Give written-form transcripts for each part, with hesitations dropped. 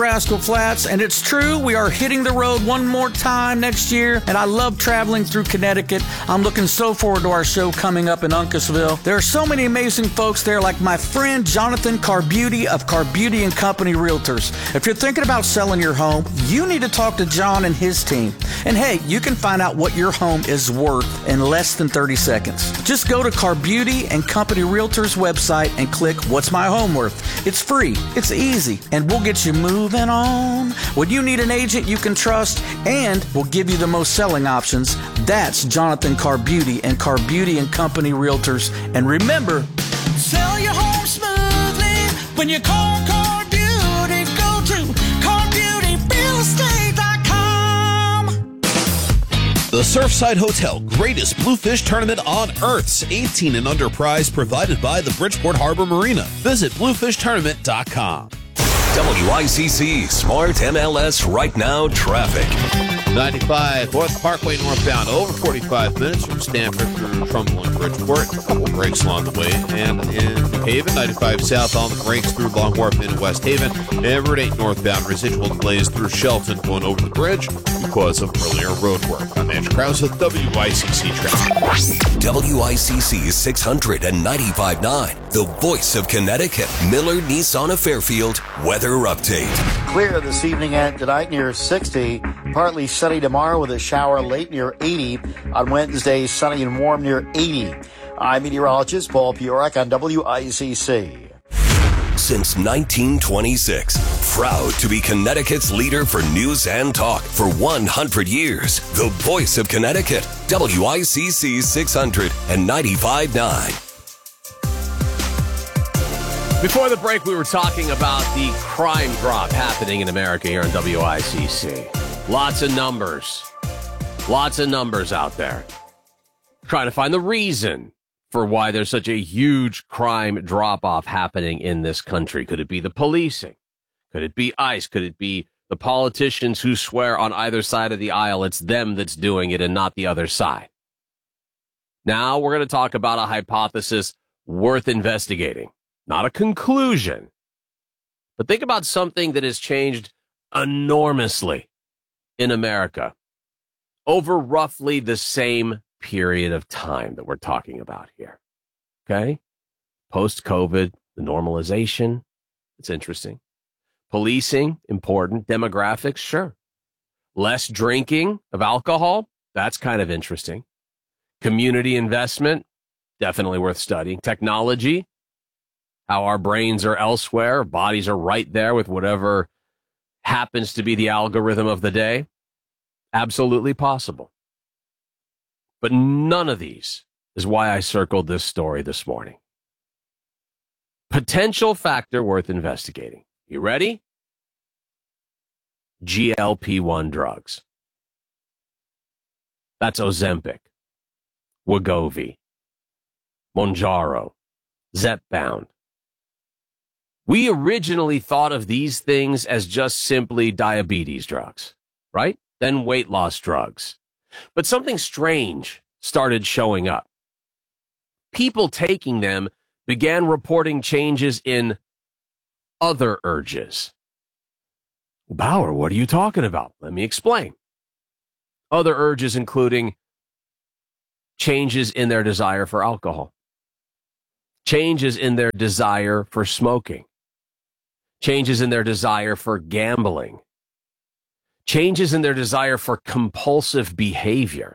Rascal Flats, and it's true, we are hitting the road one more time next year, and I love traveling through Connecticut. I'm looking so forward to our show coming up in Uncasville. There are so many amazing folks there, like my friend Jonathan Carbeauty of Carbeauty and Company Realtors. If you're thinking about selling your home, you need to talk to John and his team. And hey, you can find out what your home is worth in less than 30 seconds. Just go to Carbeauty and Company Realtors website and click What's My Home Worth. It's free, it's easy, and we'll get you moving on. When you need an agent you can trust, and we'll give you the most selling options, that's Jonathan Carbeauty and Carbeauty and Company Realtors. And remember, sell your home smoothly when you call Carbeauty. Go to CarbeautyRealEstate.com. The Surfside Hotel Greatest Bluefish Tournament on Earth's 18 and under prize provided by the Bridgeport Harbor Marina. Visit bluefishtournament.com. WICC Smart MLS Right Now Traffic. 95 North Parkway northbound, over 45 minutes from Stanford through Trumbull and Bridgeport. A couple breaks along the way. And in New Haven, 95 southbound breaks through Long Wharf into West Haven. And Route 8 northbound, residual delays through Shelton going over the bridge because of earlier road work. I'm Andrew Krause with WICC Traffic. WICC 695.9, the voice of Connecticut. Miller Nissan of Fairfield weather update. Clear this evening and tonight near 60. Partly sunny tomorrow with a shower late near 80. On Wednesday, sunny and warm near 80. I'm meteorologist Paul Piorek on WICC. Since 1926, proud to be Connecticut's leader for news and talk for 100 years. The voice of Connecticut, WICC 695.9. Before the break, we were talking about the crime drop happening in America here on WICC. Lots of numbers. Lots of numbers out there. Trying to find the reason for why there's such a huge crime drop-off happening in this country. Could it be the policing? Could it be ICE? Could it be the politicians who swear on either side of the aisle it's them that's doing it and not the other side? Now we're going to talk about a hypothesis worth investigating. Not a conclusion. But think about something that has changed enormously in America over roughly the same period of time that we're talking about here. Okay? Post-COVID, the normalization, it's interesting. Policing, important. Demographics, sure. Less drinking of alcohol, that's kind of interesting. Community investment, definitely worth studying. Technology, how our brains are elsewhere, bodies are right there with whatever happens to be the algorithm of the day. Absolutely possible. But none of these is why I circled this story this morning. Potential factor worth investigating. You ready? GLP-1 drugs. That's Ozempic, Wegovy, Mounjaro, Zepbound. We originally thought of these things as just simply diabetes drugs, right? Then weight loss drugs. But something strange started showing up. People taking them began reporting changes in other urges. Bauer, what are you talking about? Let me explain. Other urges including changes in their desire for alcohol, changes in their desire for smoking, changes in their desire for gambling, changes in their desire for compulsive behavior.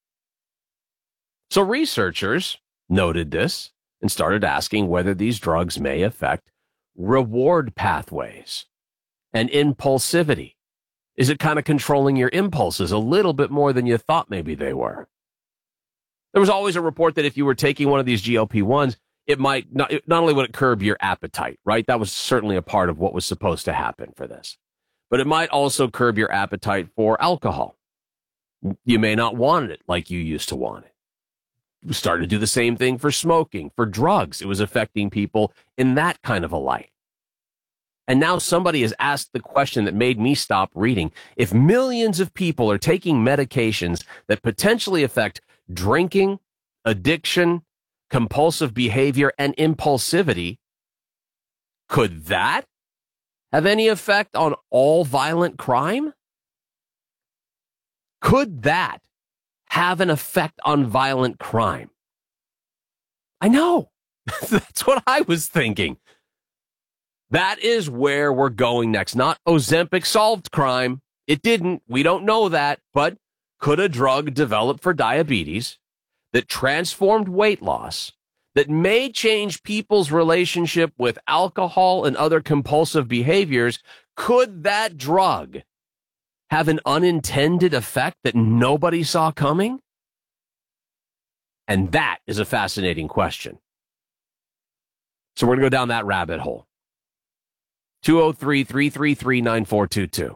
So researchers noted this and started asking whether these drugs may affect reward pathways and impulsivity. Is it kind of controlling your impulses a little bit more than you thought maybe they were? There was always a report that if you were taking one of these GLP-1s, it might not only would it curb your appetite, right? That was certainly a part of what was supposed to happen for this. But it might also curb your appetite for alcohol. You may not want it like you used to want it. We started to do the same thing for smoking, for drugs. It was affecting people in that kind of a light. And now somebody has asked the question that made me stop reading. If millions of people are taking medications that potentially affect drinking, addiction, compulsive behavior, and impulsivity, could that have any effect on all violent crime? Could that have an effect on violent crime? I know. That's what I was thinking. That is where we're going next. Not Ozempic solved crime. It didn't. We don't know that. But could a drug developed for diabetes that transformed weight loss, that may change people's relationship with alcohol and other compulsive behaviors, could that drug have an unintended effect that nobody saw coming? And that is a fascinating question. So we're going to go down that rabbit hole. 203-333-9422.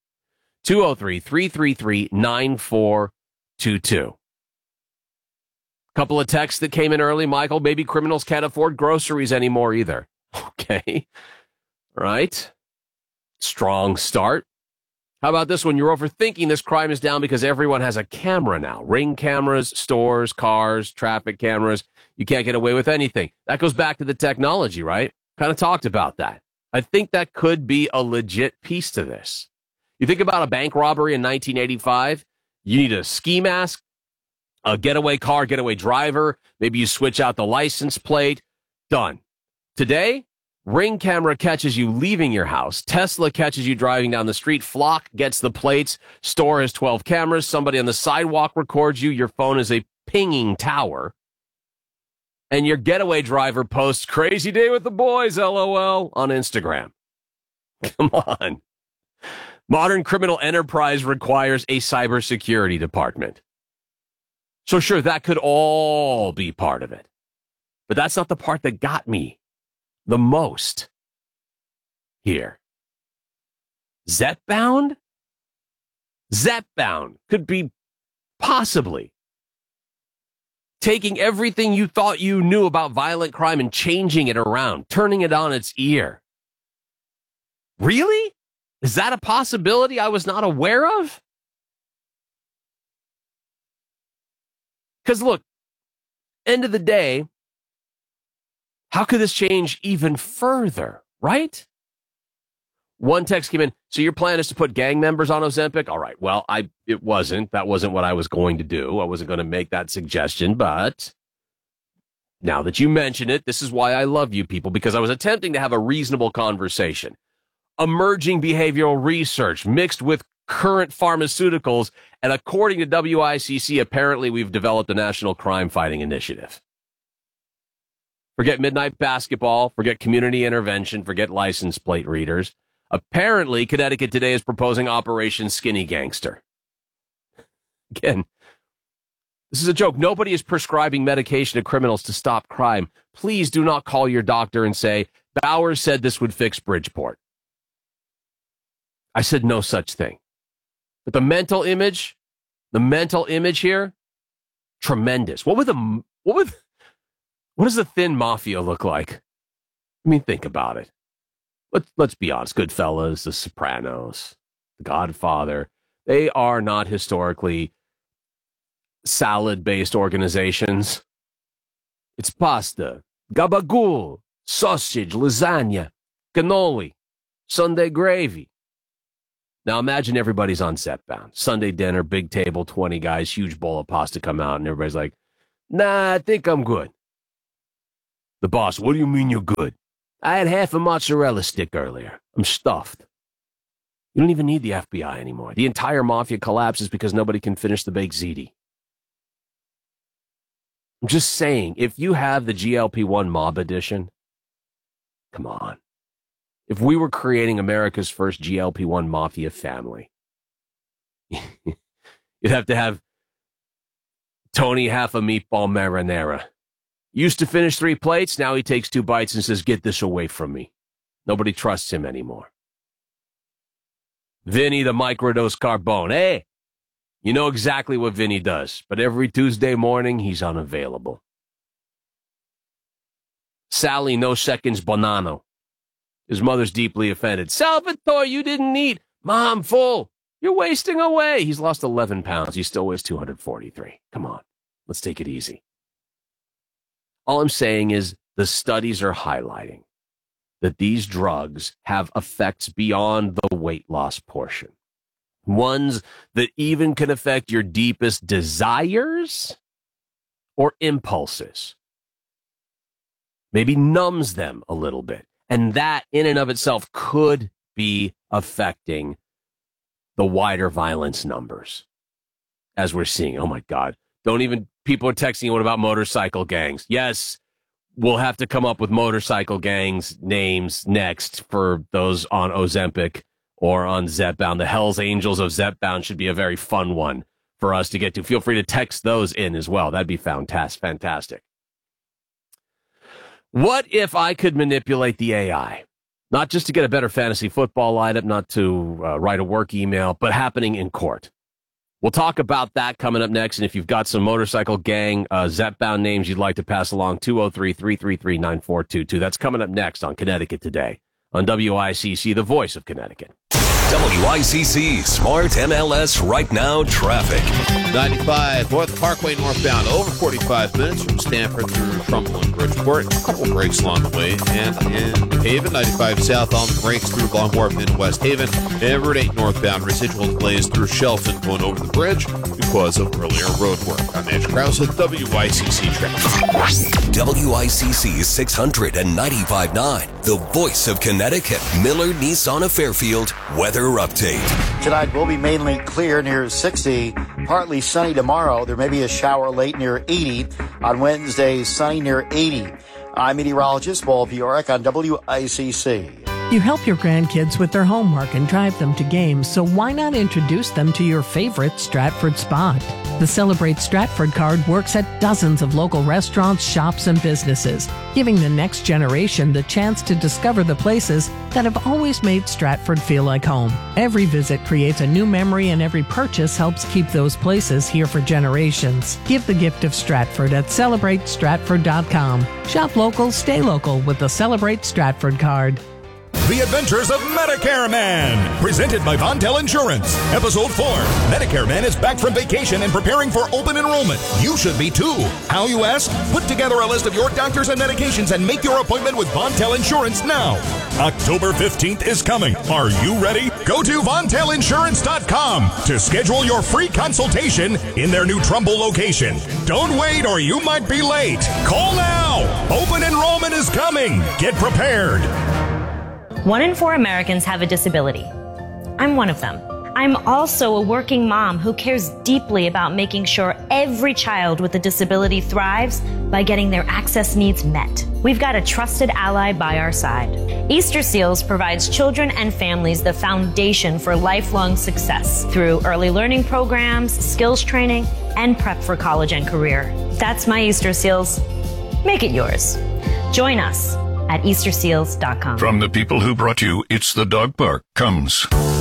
203-333-9422. Couple of texts that came in early. Michael, maybe criminals can't afford groceries anymore either. Okay. Right. Strong start. How about this one? You're overthinking this. Crime is down because everyone has a camera now. Ring cameras, stores, cars, traffic cameras. You can't get away with anything. That goes back to the technology, right? Kind of talked about that. I think that could be a legit piece to this. You think about a bank robbery in 1985, you need a ski mask, a getaway car, getaway driver. Maybe you switch out the license plate. Done. Today, Ring camera catches you leaving your house. Tesla catches you driving down the street. Flock gets the plates. Store has 12 cameras. Somebody on the sidewalk records you. Your phone is a pinging tower. And your getaway driver posts, "Crazy day with the boys, LOL," on Instagram. Come on. Modern criminal enterprise requires a cybersecurity department. So sure, that could all be part of it. But that's not the part that got me the most here. Zepbound? Zepbound could be possibly taking everything you thought you knew about violent crime and changing it around, turning it on its ear. Really? Is that a possibility I was not aware of? Because look, end of the day, how could this change even further, right? One text came in, so your plan is to put gang members on Ozempic? All right, well, it wasn't. That wasn't what I was going to do. I wasn't going to make that suggestion, but now that you mention it, this is why I love you people, because I was attempting to have a reasonable conversation. Emerging behavioral research mixed with current pharmaceuticals, and according to WICC, apparently we've developed a national crime-fighting initiative. Forget midnight basketball, forget community intervention, forget license plate readers. Apparently, Connecticut today is proposing Operation Skinny Gangster. Again, this is a joke. Nobody is prescribing medication to criminals to stop crime. Please do not call your doctor and say, "Bowers said this would fix Bridgeport." I said no such thing. But the mental image here, tremendous. What does the thin mafia look like? I mean, think about it. Let's be honest. Goodfellas, The Sopranos, The Godfather, they are not historically salad-based organizations. It's pasta, gabagool, sausage, lasagna, cannoli, Sunday gravy. Now imagine everybody's on Zepbound. Sunday dinner, big table, 20 guys, huge bowl of pasta come out, and everybody's like, "Nah, I think I'm good." The boss, "What do you mean you're good?" "I had half a mozzarella stick earlier. I'm stuffed." You don't even need the FBI anymore. The entire mafia collapses because nobody can finish the baked ziti. I'm just saying, if you have the GLP-1 mob edition, come on. If we were creating America's first GLP-1 mafia family, you'd have to have Tony half a meatball marinara. Used to finish 3 plates, now he takes 2 bites and says, "Get this away from me." Nobody trusts him anymore. Vinny the microdose carbone. Hey, you know exactly what Vinny does, but every Tuesday morning, he's unavailable. Sally, no seconds, Bonanno. His mother's deeply offended. "Salvatore, you didn't eat." "Mom, full." "You're wasting away." He's lost 11 pounds. He still weighs 243. Come on, let's take it easy. All I'm saying is the studies are highlighting that these drugs have effects beyond the weight loss portion. Ones that even can affect your deepest desires or impulses. Maybe numbs them a little bit. And that in and of itself could be affecting the wider violence numbers. As we're seeing, oh my God, people are texting, what about motorcycle gangs? Yes, we'll have to come up with motorcycle gangs names next for those on Ozempic or on Zepbound. The Hells Angels of Zepbound should be a very fun one for us to get to. Feel free to text those in as well. That'd be fantastic. What if I could manipulate the AI? Not just to get a better fantasy football lineup, not to write a work email, but happening in court. We'll talk about that coming up next. And if you've got some motorcycle gang Zepbound names you'd like to pass along, 203-333-9422. That's coming up next on Connecticut Today on WICC, the voice of Connecticut. WICC Smart MLS Right Now Traffic. 95 North Parkway northbound, over 45 minutes from Stamford through Trumbull and Bridgeport. A couple breaks along the way. And in Haven, 95 south on the breaks through Long Wharf into West Haven. And Route 8 northbound, residual delays through Shelton going over the bridge because of earlier road work. I'm Edge Krause at WICC Traffic. WICC 695.9, the voice of Connecticut. Miller Nissan of Fairfield weather update. Tonight will be mainly clear near 60, partly sunny tomorrow. There may be a shower late near 80. On Wednesday, sunny near 80. I'm meteorologist Paul Bjork on WICC. You help your grandkids with their homework and drive them to games, so why not introduce them to your favorite Stratford spot? The Celebrate Stratford card works at dozens of local restaurants, shops, and businesses, giving the next generation the chance to discover the places that have always made Stratford feel like home. Every visit creates a new memory, and every purchase helps keep those places here for generations. Give the gift of Stratford at CelebrateStratford.com. Shop local, stay local with the Celebrate Stratford card. The Adventures of Medicare Man, presented by Vontel Insurance. Episode 4. Medicare Man is back from vacation and preparing for open enrollment. You should be too. How, you ask? Put together a list of your doctors and medications and make your appointment with Vontel Insurance now. October 15th is coming. Are you ready? Go to VontelInsurance.com to schedule your free consultation in their new Trumbull location. Don't wait or you might be late. Call now. Open enrollment is coming. Get prepared. 1 in 4 Americans have a disability. I'm one of them. I'm also a working mom who cares deeply about making sure every child with a disability thrives by getting their access needs met. We've got a trusted ally by our side. Easter Seals provides children and families the foundation for lifelong success through early learning programs, skills training, and prep for college and career. That's my Easter Seals. Make it yours. Join us at EasterSeals.com. From the people who brought you It's the Dog Park comes